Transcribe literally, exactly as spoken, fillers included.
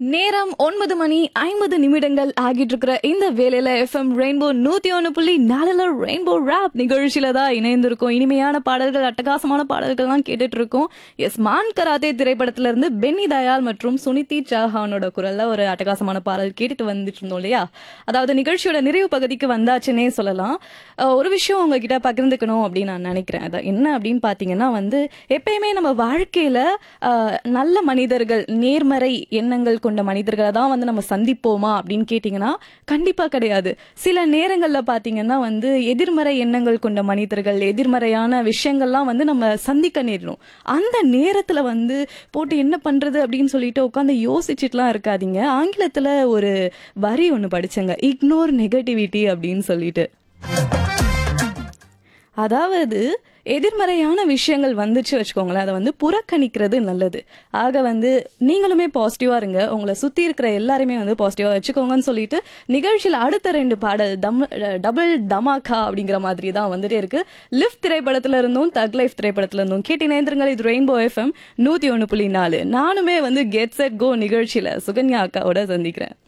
நேரம் ஒன்பது மணி ஐம்பது நிமிடங்கள் ஆகிட்டு இருக்கிற இந்த வேலையில எஃப்எம் ரெயின்போ நூத்தி ஒன்னு புள்ளி நாலுல ரெயின்போ ராப் நிகழ்ச்சியில தான் இணைந்திருக்கும். இனிமையான பாடல்கள், அட்டகாசமான பாடல்கள்லாம் கேட்டுட்டு இருக்கோம். எஸ் மான் கராத்தே திரைப்படத்துல இருந்து பென்னி தயால் மற்றும் சுனிதி சௌஹானோட குரல்ல ஒரு அட்டகாசமான பாடல் கேட்டுட்டு வந்துட்டு இருந்தோம் இல்லையா. அதாவது நிகழ்ச்சியோட நிறைவு பகுதிக்கு வந்தாச்சுன்னே சொல்லலாம். அஹ் ஒரு விஷயம் உங்ககிட்ட பகிர்ந்துக்கணும் அப்படின்னு நான் நினைக்கிறேன். அது என்ன அப்படின்னு பாத்தீங்கன்னா வந்து எப்பயுமே நம்ம வாழ்க்கையில அஹ், நல்ல மனிதர்கள், நேர்மறை எண்ணங்கள் கொண்ட மனிதர்களை தான் வந்து நம்ம சந்திப்போமா அப்படின்னு கேட்டீங்கன்னா கண்டிப்பா கிடையாது. சில நேரங்கள்ல பாத்தீங்கன்னா வந்து எதிர்மறை எண்ணங்கள் கொண்ட மனிதர்கள், எதிர்மறையான விஷயங்கள்லாம் வந்து நம்ம சந்திக்க நேரிடும். அந்த நேரத்துல வந்து போட்டு என்ன பண்றது அப்படின்னு சொல்லிட்டு உட்காந்து யோசிச்சுட்டுலாம் இருக்காதீங்க. ஆங்கிலத்துல ஒரு வரி ஒண்ணு படிச்சேங்க, இக்னோர் நெகட்டிவிட்டி அப்படின்னு சொல்லிட்டு. அதாவது எதிர்மறையான விஷயங்கள் வந்துச்சு வச்சுக்கோங்களேன், அதை வந்து புறக்கணிக்கிறது நல்லது. ஆக வந்து நீங்களுமே பாசிட்டிவா இருங்க, உங்களை சுத்தி இருக்கிற எல்லாருமே வந்து பாசிட்டிவா வச்சுக்கோங்கன்னு சொல்லிட்டு நிகழ்ச்சியில் அடுத்த ரெண்டு பாடல் தம் டபுள் தமாக்கா அப்படிங்கிற மாதிரி தான் வந்துட்டே இருக்கு. லிஃப்ட் திரைப்படத்துல இருந்தும் தக் லைஃப் திரைப்படத்துல இருந்தும் கேட்டு நேந்திரங்கள். இது ரெயின்போ எஃப்எம் நூத்தி ஒன்னு புள்ளி நாலு. நானுமே வந்து கெட் செட் கோ நிகழ்ச்சியில சுகன்யா அக்காவோட சந்திக்கிறேன்.